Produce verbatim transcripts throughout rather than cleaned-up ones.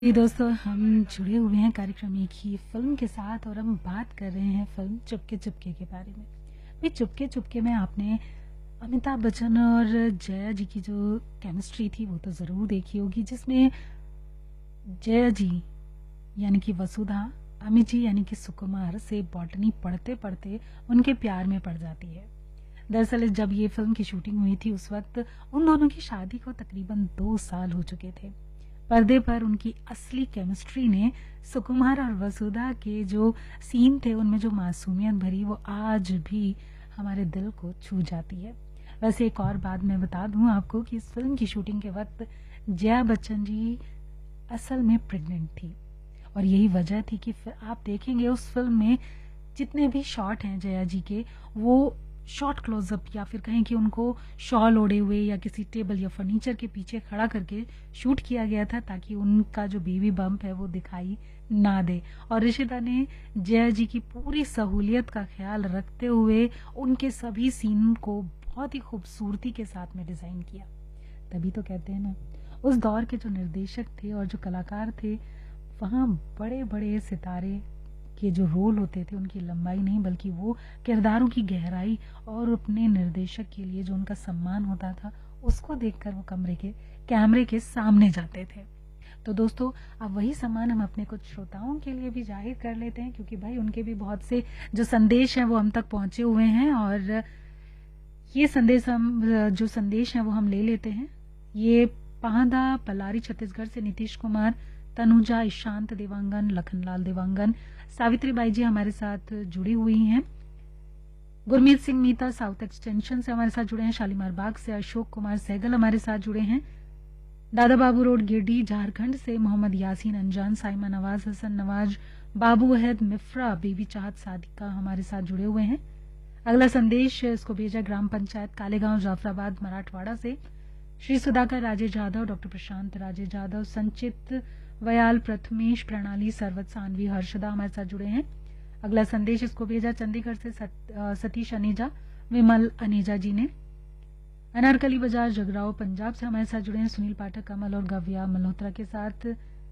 जी दोस्तों, हम जुड़े हुए हैं कार्यक्रम एक ही फिल्म के साथ और हम बात कर रहे हैं फिल्म चुपके चुपके के बारे में। भाई चुपके चुपके में आपने अमिताभ बच्चन और जया जी की जो केमिस्ट्री थी वो तो ज़रूर देखी होगी, जिसमें जया जी यानी कि वसुधा, अमित जी यानी कि सुकुमार से बॉटनी पढ़ते पढ़ते उनके प्यार में पड़ जाती है। दरअसल जब ये फिल्म की शूटिंग हुई थी उस वक्त उन दोनों की शादी को तकरीबन दो साल हो चुके थे। पर्दे पर उनकी असली केमिस्ट्री ने सुकुमार और वसुधा के जो सीन थे उनमें जो मासूमियत भरी वो आज भी हमारे दिल को छू जाती है। वैसे एक और बात मैं बता दूं आपको कि इस फिल्म की शूटिंग के वक्त जया बच्चन जी असल में प्रेग्नेंट थी और यही वजह थी कि फिर आप देखेंगे उस फिल्म में जितने भी शॉट हैं जया जी के, वो शॉर्ट क्लोजअप या फिर कहें कि उनको शॉल ओढ़े हुए या किसी टेबल या फर्नीचर के पीछे खड़ा करके शूट किया गया था ताकि उनका जो बेबी बम्प है वो दिखाई ना दे। और ऋषिता ने जया जी की पूरी सहूलियत का ख्याल रखते हुए उनके सभी सीन को बहुत ही खूबसूरती के साथ में डिजाइन किया। तभी तो कहते हैं ना, उस दौर के जो निर्देशक थे और जो कलाकार थे, वहाँ बड़े बड़े सितारे के जो रोल होते थे उनकी लंबाई नहीं बल्कि वो किरदारों की गहराई और अपने निर्देशक के लिए जो उनका सम्मान होता था उसको देखकर वो कमरे के कैमरे के सामने जाते थे। तो दोस्तों, अब वही सम्मान हम अपने कुछ श्रोताओं के लिए भी जाहिर कर लेते हैं, क्योंकि भाई उनके भी बहुत से जो संदेश हैं वो हम तक पहुंचे हुए हैं और ये संदेश हम जो संदेश है वो हम ले लेते हैं। ये पाहदा पलारी छत्तीसगढ़ से नीतीश कुमार, तनुजा, ईशांत देवांगन, लखनलाल देवांगन, सावित्री बाई जी हमारे साथ जुड़ी हुई हैं। गुरमीत सिंह मीता साउथ एक्सटेंशन से हमारे साथ जुड़े हैं। शालीमार बाग से अशोक कुमार सहगल हमारे साथ जुड़े हैं। दादा बाबू रोड गिरडी झारखंड से मोहम्मद यासीन अंजान, साइमा नवाज, हसन नवाज, बाबू अहद मिफ्रा, बेबी चाहत सादिका हमारे साथ जुड़े हुए हैं। अगला संदेश इसको भेजा ग्राम पंचायत कालेगांव जाफराबाद मराठवाड़ा से श्री सुधाकर राजेश जाधव, डॉक्टर प्रशांत राजेश जाधव, संचित वयाल, प्रथमेश, प्रणाली, सरवत, सानवी, हर्षदा हमारे साथ जुड़े हैं। अगला संदेश इसको भेजा चंडीगढ़ से सत, आ, सतीश अनेजा, विमल अनेजा जी ने। अनारकली बाजार जगराव पंजाब से हमारे साथ जुड़े हैं सुनील पाठक, कमल और गव्या मल्होत्रा के साथ।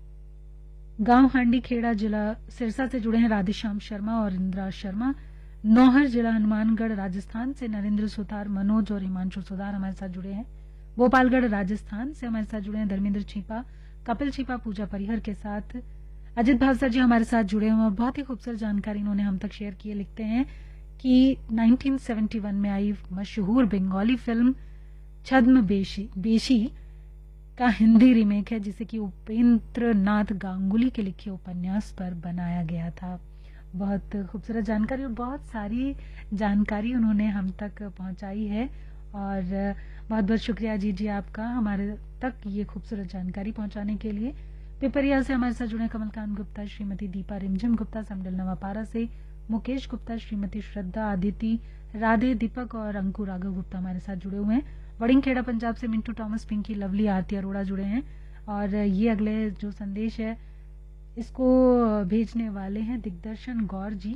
गांव हांडी खेड़ा जिला सिरसा से जुड़े हैं राधेश्याम शर्मा और इंदिरा शर्मा। नौहर जिला हनुमानगढ़ राजस्थान से नरेंद्र सुतार, मनोज और हिमांशु सुधार हमारे साथ जुड़े हैं। भोपालगढ़ राजस्थान से हमारे साथ जुड़े हैं धर्मेंद्र छिपा, कपिल छिपा, पूजा परिहर के साथ। अजित भावसर जी हमारे साथ जुड़े हुए और बहुत ही खूबसूरत जानकारी इन्होंने हम तक शेयर की है। लिखते हैं कि उन्नीस सौ इकहत्तर में आई मशहूर बंगाली फिल्म छद्म बेशी बेशी का हिंदी रीमेक है, जिसे कि उपेंद्र नाथ गांगुली के लिखे उपन्यास पर बनाया गया था। बहुत खूबसूरत जानकारी और बहुत सारी जानकारी उन्होंने हम तक पहुंचाई है और बहुत बहुत शुक्रिया जी जी आपका हमारे तक ये खूबसूरत जानकारी पहुंचाने के लिए। पिपरिया से हमारे साथ जुड़े कमलकांत गुप्ता, श्रीमती दीपा रिमझिम गुप्ता, समडल नवापारा से मुकेश गुप्ता, श्रीमती श्रद्धा, आदिति, राधे, दीपक और अंकुर राघव गुप्ता हमारे साथ जुड़े हुए हैं। वड़िंगखेड़ा पंजाब से मिंटू टॉमस, पिंकी, लवली, आरती अरोड़ा जुड़े हैं और ये अगले जो संदेश है इसको भेजने वाले हैं दिग्दर्शन गौर जी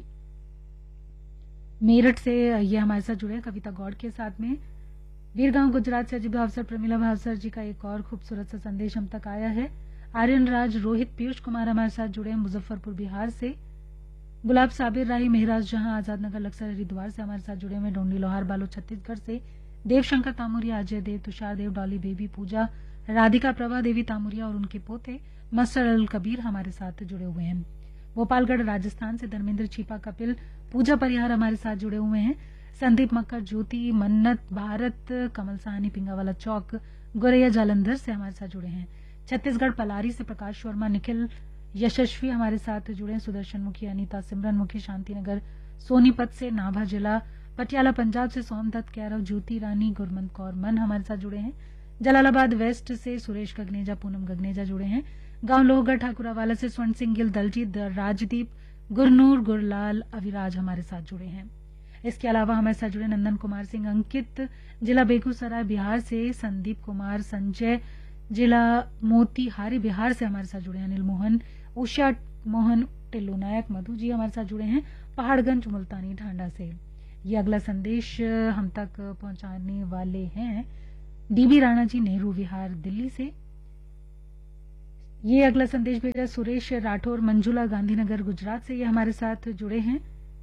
मेरठ से, ये हमारे साथ जुड़े हैं कविता गौड़ के साथ में। वीरगांव गुजरात से अजीब भावसर, प्रमिला भावसर जी का एक और खूबसूरत सा संदेश हम तक आया है। आर्यन राज, रोहित, पीयूष कुमार हमारे साथ जुड़े हैं मुजफ्फरपुर बिहार से। गुलाब साबिर राही, मेहराज जहां, आजाद नगर लक्सर हरिद्वार से हमारे साथ जुड़े हुए। डोंडी लोहार बालो छत्तीसगढ़ से देवशंकर तामुरिया, अजय देव, तुषार देव, डॉली बेबी, पूजा, राधिका प्रभा देवी तामुरिया और उनके पोते मस्टर अल कबीर हमारे साथ जुड़े हुए हैं। भोपालगढ़ राजस्थान से धर्मेंद्र छिपा, कपिल, पूजा परिहार हमारे साथ जुड़े हुए हैं। संदीप मक्कर, ज्योति, मन्नत, भारत, कमल साहनी, पिंगावाला चौक, गोरैया जालंधर से हमारे साथ जुड़े हैं। छत्तीसगढ़ पलारी से प्रकाश वर्मा, निखिल, यशस्वी हमारे साथ जुड़े हैं। सुदर्शन मुखी, अनीता, सिमरन मुखी, शांतिनगर सोनीपत से, नाभा जिला पटियाला पंजाब से सोमदत्त, कैरव, ज्योति रानी, गुरमंत कौर मन हमारे साथ जुड़े हैं। जलालाबाद वेस्ट से सुरेश गगनेजा, पूनम गगनेजा जुड़े हैं। गांव लोहगढ़ ठाकुरावाला से स्वर्ण सिंह गिल, दलजीत, राजदीप, गुरनूर, गुरलाल, अविराज हमारे साथ जुड़े हैं। इसके अलावा हमारे साथ जुड़े नंदन कुमार सिंह, अंकित, जिला बेगूसराय बिहार से, संदीप कुमार, संजय, जिला मोतीहारी बिहार से हमारे साथ जुड़े हैं। अनिल मोहन, उषा मोहन, टिल्लू नायक, मधु जी हमारे साथ जुड़े हैं पहाड़गंज मुल्तानी ढांडा से। ये अगला संदेश हम तक पहुंचाने वाले हैं डीबी राणा जी, नेहरू विहार दिल्ली से। ये अगला संदेश भेजा सुरेश राठौर मंजुला गांधीनगर गुजरात से, ये हमारे साथ जुड़े हैं।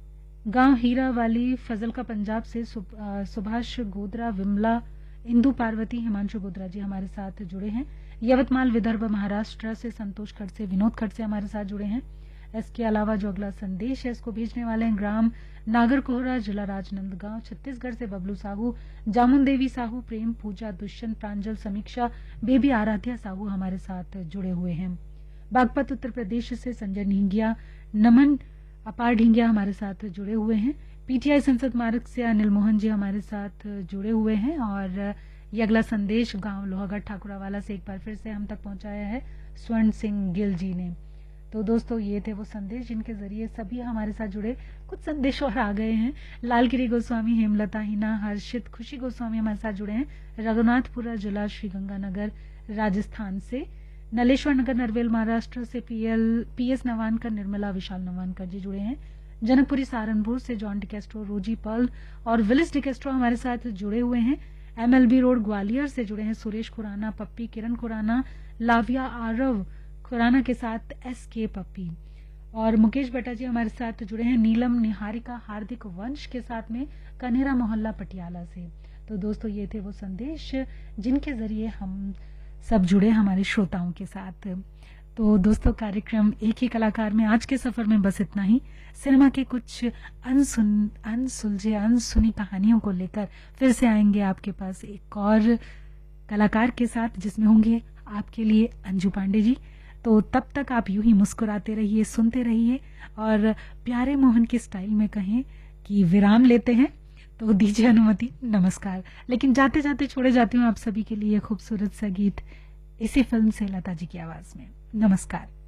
गांव हीरा वाली फजल का पंजाब से सुभाष गोदरा, विमला, इंदु पार्वती, हिमांशु गोदरा जी हमारे साथ जुड़े हैं। यवतमाल विदर्भ महाराष्ट्र से संतोष खड़से, विनोद खड़से हमारे साथ जुड़े हैं। इसके अलावा जो अगला संदेश है इसको भेजने वाले हैं ग्राम नागरकोहरा, जिला राजनांदगांव, छत्तीसगढ़ से बबलू साहू, जामुन देवी साहू, प्रेम पूजा, दुष्यंत, प्रांजल, समीक्षा, बेबी आराध्या साहू हमारे साथ जुड़े हुए हैं। बागपत उत्तर प्रदेश से संजय ढींगिया, नमन अपार ढींगिया हमारे साथ जुड़े हुए हैं। पीटीआई संसद मार्ग से अनिल मोहन जी हमारे साथ जुड़े हुए हैं। और ये अगला संदेश गांव लोहागढ़ ठाकुरावाला से एक बार फिर से हम तक पहुंचाया है स्वर्ण सिंह गिल जी ने। तो दोस्तों ये थे वो संदेश जिनके जरिए सभी हमारे साथ जुड़े। कुछ संदेश और आ गए हैं। लालगिरी गोस्वामी, हेमलता, हिना, हर्षित, खुशी गोस्वामी हमारे साथ जुड़े हैं रघुनाथपुरा जिला श्रीगंगानगर राजस्थान से। नलेश्वर नगर नरवेल महाराष्ट्र से पीएल पीएस नवानकर, निर्मला, विशाल नवानकर जी जुड़े हैं। जनकपुरी सहारनपुर से जॉन डिकेस्ट्रो, रोजी पर्ल और विलिस डिकेस्ट्रो हमारे साथ जुड़े हुए हैं। एमएलबी रोड ग्वालियर से जुड़े हैं सुरेश खुराना, पप्पी, किरण खुराना, लाविया आरव खुराना के साथ एस के पप्पी और मुकेश भट्टा जी हमारे साथ जुड़े हैं। नीलम, निहारिका, हार्दिक वंश के साथ में कनेरा मोहल्ला पटियाला से। तो दोस्तों ये थे वो संदेश जिनके जरिए हम सब जुड़े हमारे श्रोताओं के साथ। तो दोस्तों कार्यक्रम एक ही कलाकार में आज के सफर में बस इतना ही। सिनेमा के कुछ अनसुन अनसुलझे अनसुनी कहानियों को लेकर फिर से आएंगे आपके पास एक और कलाकार के साथ, जिसमें होंगे आपके लिए अंजू पांडे जी। तो तब तक आप यूं ही मुस्कुराते रहिए, सुनते रहिए और प्यारे मोहन के स्टाइल में कहें कि विराम लेते हैं तो दीजिए अनुमति, नमस्कार। लेकिन जाते जाते छोड़े जाती हूँ आप सभी के लिए खूबसूरत सा गीत इसी फिल्म से लता जी की आवाज में। नमस्कार।